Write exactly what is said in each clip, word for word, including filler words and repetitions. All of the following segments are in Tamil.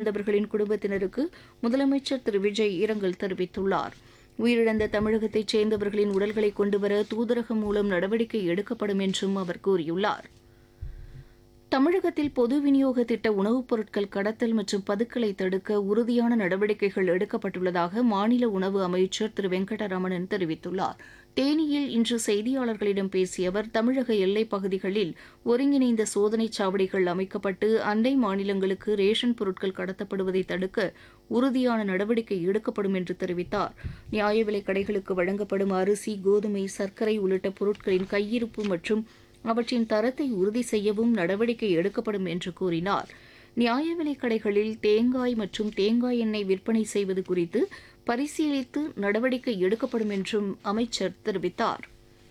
உயிரிழந்தவர்களின் குடும்பத்தினருக்கு முதலமைச்சர் திரு விஜய் இரங்கல் தெரிவித்துள்ளார். உயிரிழந்த தமிழகத்தைச் சேர்ந்தவர்களின் உடல்களை கொண்டுவர தூதரகம் மூலம் நடவடிக்கை எடுக்கப்படும் என்றும் அவர் கூறியுள்ளார். தமிழகத்தில் பொது விநியோக திட்ட உணவுப் பொருட்கள் கடத்தல் மற்றும் பதுக்கலை தடுக்க உறுதியான நடவடிக்கைகள் எடுக்கப்பட்டுள்ளதாக மாநில உணவு அமைச்சர் திரு வெங்கடரமணன் தெரிவித்துள்ளார். தேனியில் இன்று செய்தியாளர்களிடம் பேசிய அவர் தமிழக எல்லைப் பகுதிகளில் ஒருங்கிணைந்த சோதனைச் சாவடிகள் அமைக்கப்பட்டு அண்டை மாநிலங்களுக்கு ரேஷன் பொருட்கள் கடத்தப்படுவதை தடுக்க உறுதியான நடவடிக்கை எடுக்கப்படும் என்று தெரிவித்தார். நியாய விலைக் கடைகளுக்கு வழங்கப்படும் அரிசி, கோதுமை, சர்க்கரை உள்ளிட்ட பொருட்களின் கையிருப்பு மற்றும் அவற்றின் தரத்தை உறுதி செய்யவும் நடவடிக்கை எடுக்கப்படும் என்று கூறினார். நியாய விலைக் கடைகளில் தேங்காய் மற்றும் தேங்காய் எண்ணெய் விற்பனை செய்வது குறித்து பரிசீலித்து நடவடிக்கை எடுக்கப்படும் என்றும் அமைச்சர் தெரிவித்தார்.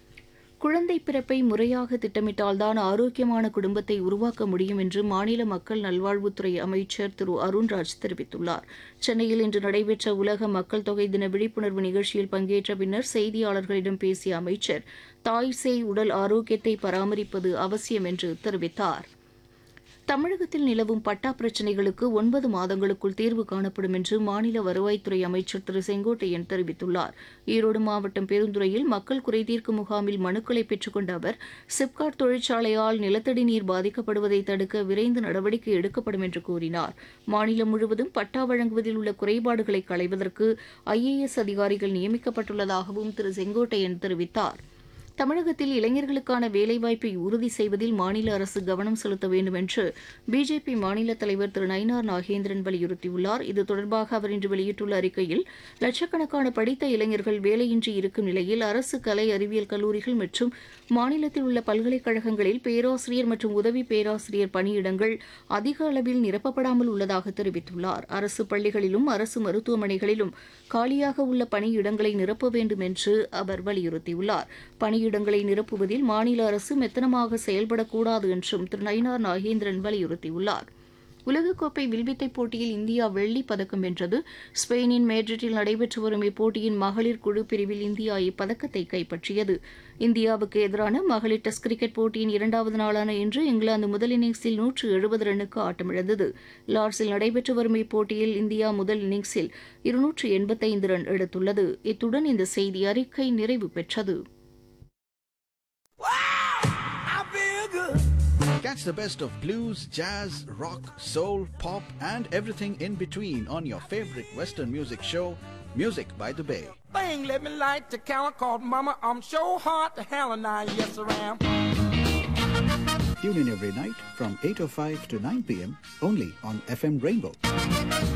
குழந்தை பிறப்பை முறையாக திட்டமிட்டால்தான் ஆரோக்கியமான குடும்பத்தை உருவாக்க முடியும் என்று மாநில மக்கள் நல்வாழ்வுத்துறை அமைச்சர் திரு அருண்ராஜ் தெரிவித்துள்ளார். சென்னையில் இன்று நடைபெற்ற உலக மக்கள் தொகை தின விழிப்புணர்வு நிகழ்ச்சியில் பங்கேற்ற பின்னர் செய்தியாளர்களிடம் பேசிய அமைச்சர் தாய் சேய் உடல் ஆரோக்கியத்தை பராமரிப்பது அவசியம் என்று தெரிவித்தார். தமிழகத்தில் நிலவும் பட்டா பிரச்சினைகளுக்கு ஒன்பது மாதங்களுக்குள் தீர்வு காணப்படும் என்று மாநில வருவாய்த்துறை அமைச்சர் திரு செங்கோட்டையன் தெரிவித்துள்ளார். ஈரோடு மாவட்டம் பெருந்துறையில் மக்கள் குறைதீர்க்கும் முகாமில் மனுக்களை பெற்றுக் கொண்ட அவர் சிப்காட் தொழிற்சாலையால் நிலத்தடி நீர் பாதிக்கப்படுவதை தடுக்க விரைந்து நடவடிக்கை எடுக்கப்படும் என்று கூறினார். மாநிலம் முழுவதும் பட்டா வழங்குவதில் உள்ள குறைபாடுகளை களைவதற்கு ஐ ஏ எஸ் அதிகாரிகள் நியமிக்கப்பட்டுள்ளதாகவும் திரு செங்கோட்டையன் தெரிவித்தார். தமிழகத்தில் இளைஞர்களுக்கான வேலைவாய்ப்பை உறுதி செய்வதில் மாநில அரசு கவனம் செலுத்த வேண்டும் என்று பிஜேபி மாநில தலைவர் திரு நயினார் நாகேந்திரன் வலியுறுத்தியுள்ளார். இது தொடர்பாக அவர் இன்று வெளியிட்டுள்ள அறிக்கையில் லட்சக்கணக்கான படித்த இளைஞர்கள் வேலையின்றி இருக்கும் நிலையில் அரசு கலை அறிவியல் கல்லூரிகள் மற்றும் மாநிலத்தில் உள்ள பல்கலைக்கழகங்களில் பேராசிரியர் மற்றும் உதவி பேராசிரியர் பணியிடங்கள் அதிக அளவில் நிரப்பப்படாமல் உள்ளதாக தெரிவித்துள்ளார். அரசு பள்ளிகளிலும் அரசு மருத்துவமனைகளிலும் காலியாக உள்ள பணியிடங்களை நிரப்ப வேண்டும் என்று அவர் வலியுறுத்தியுள்ளார். பணியிடங்களை நிரப்புவதில் மாநில அரசு மெத்தனமாக செயல்படக்கூடாது என்றும் திரு நயினார் நாகேந்திரன் வலியுறுத்தியுள்ளார். உலகக்கோப்பை வில்வித்தை போட்டியில் இந்தியா வெள்ளிப் பதக்கம் வென்றது. ஸ்பெயினின் மேட்ரிட்டில் நடைபெற்று வரும் இப்போட்டியின் மகளிர் குழு பிரிவில் இந்தியா இப்பதக்கத்தை கைப்பற்றியது. இந்தியாவுக்கு எதிரான மகளிர் டெஸ்ட் கிரிக்கெட் போட்டியின் இரண்டாவது நாளான இன்று இங்கிலாந்து முதல் இன்னிங்ஸில் நூற்று எழுபது ரன்னுக்கு ஆட்டமிழந்தது. லார்ட்ஸில் நடைபெற்று வரும் இப்போட்டியில் இந்தியா முதல் இன்னிங்ஸில் இருநூற்று எண்பத்தைந்து ரன் எடுத்துள்ளது. இத்துடன் இந்த செய்தி அறிக்கை நிறைவு பெற்றது. Catch the best of blues, jazz, rock, soul, pop, and everything in between on your favorite Western music show, Music by the Bay. Bang, let me light the counter called Mama. I'm so hot to hell and I, yes I am. Tune in every night from eight oh five to nine p.m. only on F M Rainbow.